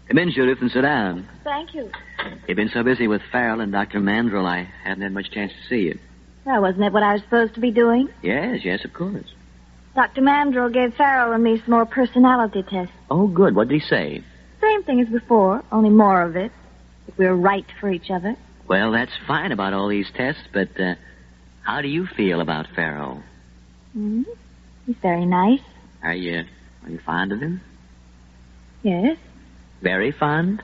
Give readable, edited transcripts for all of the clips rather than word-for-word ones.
Come in, Judith, and sit down. Thank you. You've been so busy with Farrell and Dr. Mandrell, I haven't had much chance to see you. Well, wasn't it what I was supposed to be doing? Yes, of course. Dr. Mandrell gave Farrell and me some more personality tests. Oh, good. What did he say? Same thing as before, only more of it. If we're right for each other. Well, that's fine about all these tests, but how do you feel about Farrell? He's very nice. Are you fond of him? Yes. Very fond?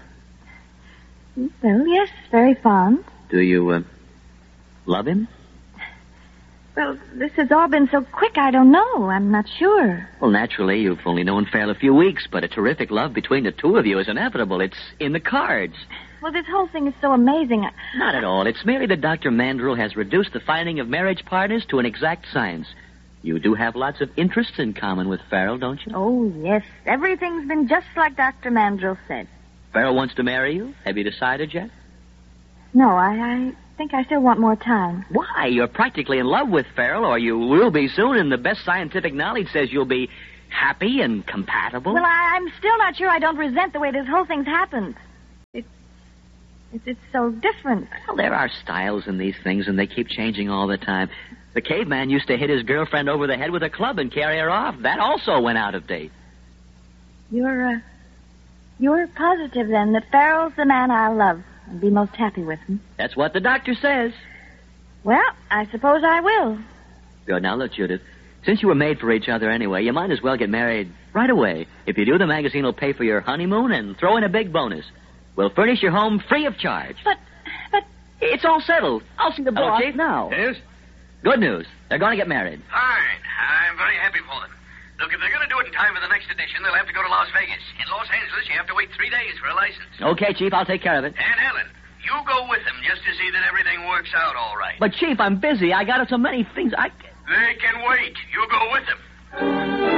Well, yes, very fond. Do you love him? Well, this has all been so quick, I don't know. I'm not sure. Well, naturally, you've only known Farrell a few weeks, but a terrific love between the two of you is inevitable. It's in the cards. Well, this whole thing is so amazing. Not at all. It's merely that Dr. Mandrell has reduced the finding of marriage partners to an exact science. You do have lots of interests in common with Farrell, don't you? Oh, yes. Everything's been just like Dr. Mandrell said. Farrell wants to marry you? Have you decided yet? No, I think I still want more time. Why? You're practically in love with Farrell, or you will be soon, and the best scientific knowledge says you'll be happy and compatible. Well, I'm still not sure I don't resent the way this whole thing's happened. It's so different. Well, there are styles in these things, and they keep changing all the time. The caveman used to hit his girlfriend over the head with a club and carry her off. That also went out of date. You're positive, then, that Farrell's the man I'll love and be most happy with him? That's what the doctor says. Well, I suppose I will. Good. Now, look, Judith, since you were made for each other anyway, you might as well get married right away. If you do, the magazine will pay for your honeymoon and throw in a big bonus. We'll furnish your home free of charge. But... It's all settled. I'll see the boss now. Yes? Good news. They're going to get married. Fine. I'm very happy for them. Look, if they're going to do it in time for the next edition, they'll have to go to Las Vegas. In Los Angeles, you have to wait 3 days for a license. Okay, Chief, I'll take care of it. And Helen, you go with them just to see that everything works out all right. But, Chief, I'm busy. I got so many things They can wait. You go with them.